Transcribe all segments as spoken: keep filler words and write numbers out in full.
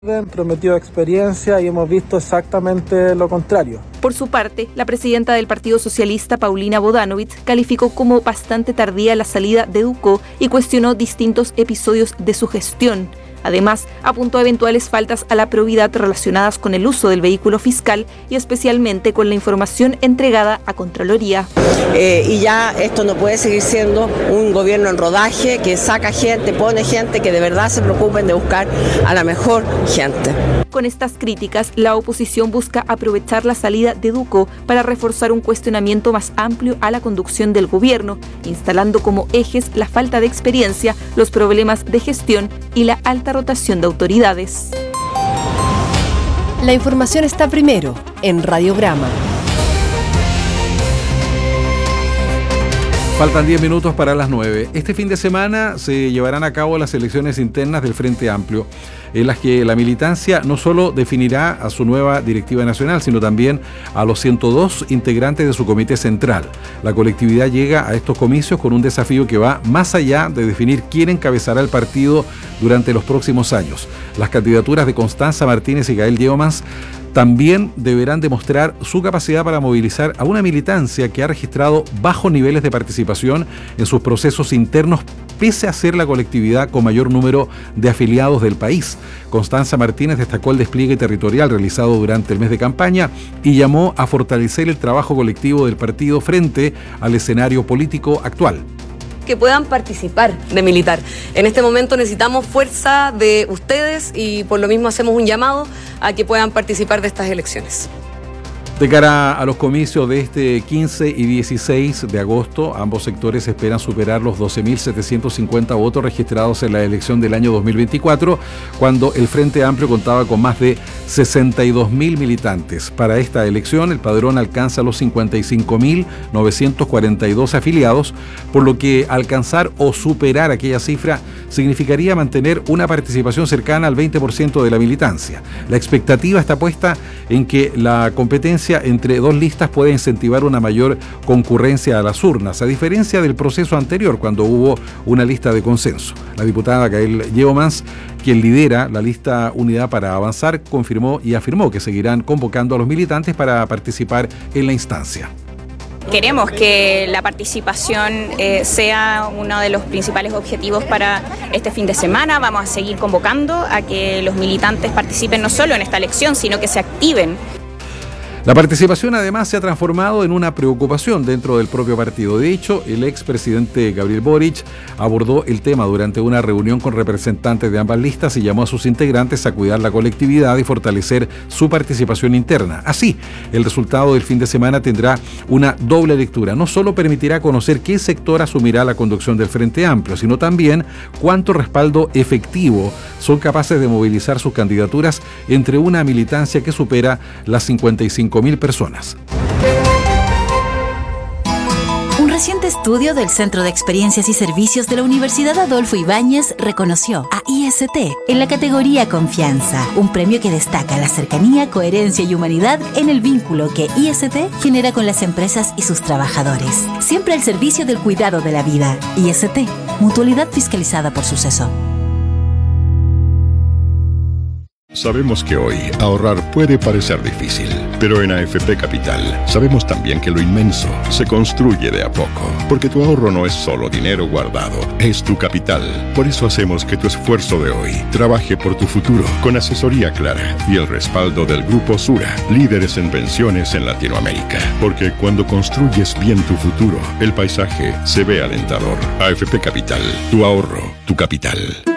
Prometió experiencia y hemos visto exactamente lo contrario. Por su parte, la presidenta del Partido Socialista, Paulina Bodanovich, calificó como bastante tardía la salida de Ducó y cuestionó distintos episodios de su gestión. Además, apuntó a eventuales faltas a la probidad relacionadas con el uso del vehículo fiscal y especialmente con la información entregada a Contraloría. Eh, y ya esto no puede seguir siendo un gobierno en rodaje que saca gente, pone gente que de verdad se preocupen de buscar a la mejor gente. Con estas críticas, la oposición busca aprovechar la salida de Ducó para reforzar un cuestionamiento más amplio a la conducción del gobierno, instalando como ejes la falta de experiencia, los problemas de gestión y la alta rotación de autoridades. La información está primero en Radiograma. Faltan diez minutos para las nueve. Este fin de semana se llevarán a cabo las elecciones internas del Frente Amplio, en las que la militancia no solo definirá a su nueva directiva nacional, sino también a los ciento dos integrantes de su comité central. La colectividad llega a estos comicios con un desafío que va más allá de definir quién encabezará el partido durante los próximos años. Las candidaturas de Constanza Martínez y Gael Yeomans también deberán demostrar su capacidad para movilizar a una militancia que ha registrado bajos niveles de participación en sus procesos internos, pese a ser la colectividad con mayor número de afiliados del país. Constanza Martínez destacó el despliegue territorial realizado durante el mes de campaña y llamó a fortalecer el trabajo colectivo del partido frente al escenario político actual. Que puedan participar de militar. En este momento necesitamos fuerza de ustedes y por lo mismo hacemos un llamado a que puedan participar de estas elecciones. De cara a los comicios de este quince y dieciséis de agosto, ambos sectores esperan superar los doce mil setecientos cincuenta votos registrados en la elección del año dos mil veinticuatro, cuando el Frente Amplio contaba con más de sesenta y dos mil militantes. Para esta elección, el padrón alcanza los cincuenta y cinco mil novecientos cuarenta y dos afiliados, por lo que alcanzar o superar aquella cifra significaría mantener una participación cercana al veinte por ciento de la militancia. La expectativa está puesta en que la competencia entre dos listas puede incentivar una mayor concurrencia a las urnas, a diferencia del proceso anterior, cuando hubo una lista de consenso. La diputada Gael Yeomans, quien lidera la lista Unidad para Avanzar, confirmó y afirmó que seguirán convocando a los militantes para participar en la instancia. Queremos que la participación eh, sea uno de los principales objetivos para este fin de semana. Vamos a seguir convocando a que los militantes participen no solo en esta elección, sino que se activen. La participación además se ha transformado en una preocupación dentro del propio partido. De hecho, el expresidente Gabriel Boric abordó el tema durante una reunión con representantes de ambas listas y llamó a sus integrantes a cuidar la colectividad y fortalecer su participación interna. Así, el resultado del fin de semana tendrá una doble lectura. No solo permitirá conocer qué sector asumirá la conducción del Frente Amplio, sino también cuánto respaldo efectivo son capaces de movilizar sus candidaturas entre una militancia que supera las cincuenta y cinco mil personas. Un reciente estudio del Centro de Experiencias y Servicios de la Universidad Adolfo Ibáñez reconoció a I S T en la categoría Confianza, un premio que destaca la cercanía, coherencia y humanidad en el vínculo que I S T genera con las empresas y sus trabajadores. Siempre al servicio del cuidado de la vida. I S T, mutualidad fiscalizada por Suceso. Sabemos que hoy ahorrar puede parecer difícil, pero en A F P Capital sabemos también que lo inmenso se construye de a poco, porque tu ahorro no es solo dinero guardado, es tu capital. Por eso hacemos que tu esfuerzo de hoy trabaje por tu futuro, con asesoría clara y el respaldo del Grupo Sura, líderes en pensiones en Latinoamérica. Porque cuando construyes bien tu futuro, el paisaje se ve alentador. A F P Capital, tu ahorro, tu capital.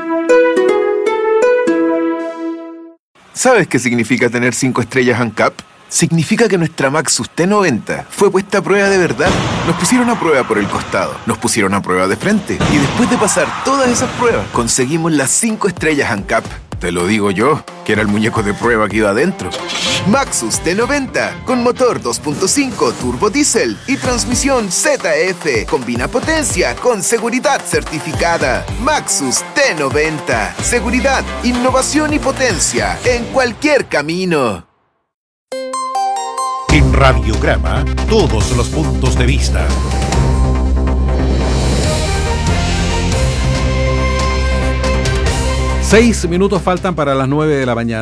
¿Sabes qué significa tener cinco estrellas ANCAP? Significa que nuestra Maxus T noventa fue puesta a prueba de verdad. Nos pusieron a prueba por el costado, nos pusieron a prueba de frente y después de pasar todas esas pruebas, conseguimos las cinco estrellas ANCAP. Te lo digo yo, que era el muñeco de prueba que iba adentro. Maxus T noventa, con motor dos punto cinco turbo diésel y transmisión Z F. Combina potencia con seguridad certificada. Maxus T noventa. Seguridad, innovación y potencia en cualquier camino. En Radiograma, todos los puntos de vista. Seis minutos faltan para las nueve de la mañana.